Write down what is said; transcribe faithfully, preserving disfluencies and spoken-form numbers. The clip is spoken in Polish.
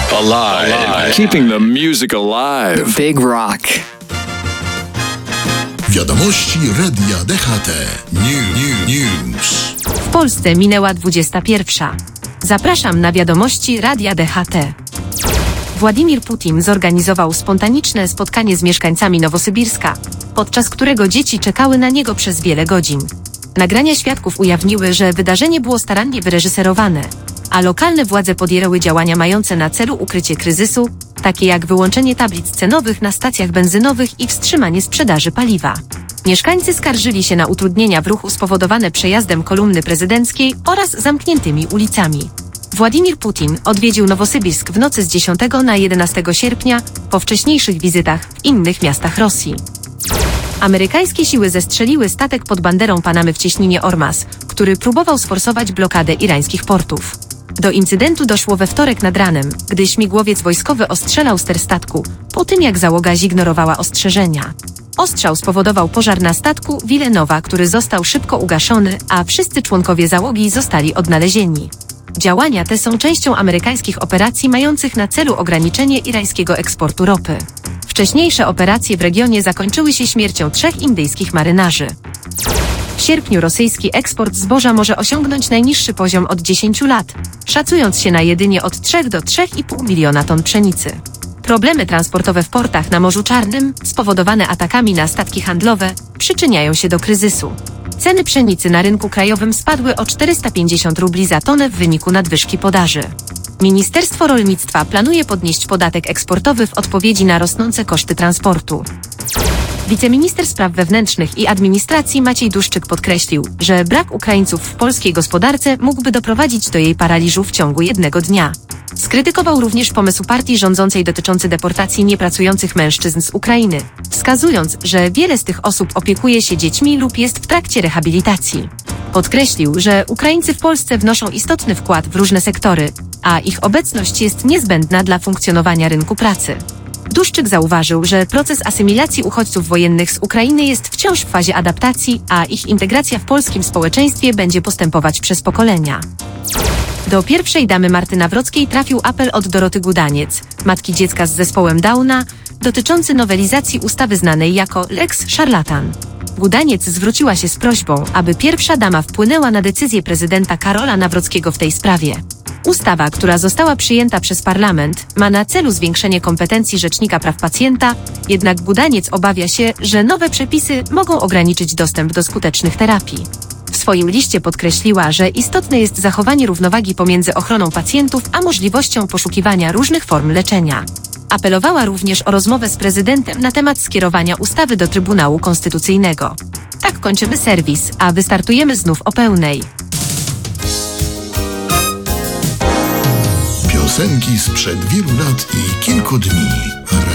Alive. Alive. Keeping the music alive. The Big Rock. Wiadomości Radia D H T. New, new, news. W Polsce minęła dwudziesta pierwsza. Zapraszam na wiadomości Radia D H T. Władimir Putin zorganizował spontaniczne spotkanie z mieszkańcami Nowosybirska, podczas którego dzieci czekały na niego przez wiele godzin. Nagrania świadków ujawniły, że wydarzenie było starannie wyreżyserowane, a lokalne władze podjęły działania mające na celu ukrycie kryzysu, takie jak wyłączenie tablic cenowych na stacjach benzynowych i wstrzymanie sprzedaży paliwa. Mieszkańcy skarżyli się na utrudnienia w ruchu spowodowane przejazdem kolumny prezydenckiej oraz zamkniętymi ulicami. Władimir Putin odwiedził Nowosybirsk w nocy z dziesiątego na jedenastego sierpnia po wcześniejszych wizytach w innych miastach Rosji. Amerykańskie siły zestrzeliły statek pod banderą Panamy w cieśninie Ormas, który próbował sforsować blokadę irańskich portów. Do incydentu doszło we wtorek nad ranem, gdy śmigłowiec wojskowy ostrzelał ster statku, po tym jak załoga zignorowała ostrzeżenia. Ostrzał spowodował pożar na statku Villanova, który został szybko ugaszony, a wszyscy członkowie załogi zostali odnalezieni. Działania te są częścią amerykańskich operacji mających na celu ograniczenie irańskiego eksportu ropy. Wcześniejsze operacje w regionie zakończyły się śmiercią trzech indyjskich marynarzy. W sierpniu rosyjski eksport zboża może osiągnąć najniższy poziom od dziesięciu lat, szacując się na jedynie od trzech do trzech i pół miliona ton pszenicy. Problemy transportowe w portach na Morzu Czarnym, spowodowane atakami na statki handlowe, przyczyniają się do kryzysu. Ceny pszenicy na rynku krajowym spadły o czterysta pięćdziesiąt rubli za tonę w wyniku nadwyżki podaży. Ministerstwo Rolnictwa planuje podnieść podatek eksportowy w odpowiedzi na rosnące koszty transportu. Wiceminister Spraw Wewnętrznych i Administracji Maciej Duszczyk podkreślił, że brak Ukraińców w polskiej gospodarce mógłby doprowadzić do jej paraliżu w ciągu jednego dnia. Skrytykował również pomysł partii rządzącej dotyczący deportacji niepracujących mężczyzn z Ukrainy, wskazując, że wiele z tych osób opiekuje się dziećmi lub jest w trakcie rehabilitacji. Podkreślił, że Ukraińcy w Polsce wnoszą istotny wkład w różne sektory, a ich obecność jest niezbędna dla funkcjonowania rynku pracy. Duszczyk zauważył, że proces asymilacji uchodźców wojennych z Ukrainy jest wciąż w fazie adaptacji, a ich integracja w polskim społeczeństwie będzie postępować przez pokolenia. Do pierwszej damy Marty Nawrockiej trafił apel od Doroty Gudaniec, matki dziecka z zespołem Downa, dotyczący nowelizacji ustawy znanej jako Lex Szarlatan. Gudaniec zwróciła się z prośbą, aby pierwsza dama wpłynęła na decyzję prezydenta Karola Nawrockiego w tej sprawie. Ustawa, która została przyjęta przez parlament, ma na celu zwiększenie kompetencji Rzecznika Praw Pacjenta, jednak Gudaniec obawia się, że nowe przepisy mogą ograniczyć dostęp do skutecznych terapii. W swoim liście podkreśliła, że istotne jest zachowanie równowagi pomiędzy ochroną pacjentów a możliwością poszukiwania różnych form leczenia. Apelowała również o rozmowę z prezydentem na temat skierowania ustawy do Trybunału Konstytucyjnego. Tak kończymy serwis, a wystartujemy znów o pełnej. Piosenki sprzed wielu lat i kilku dni.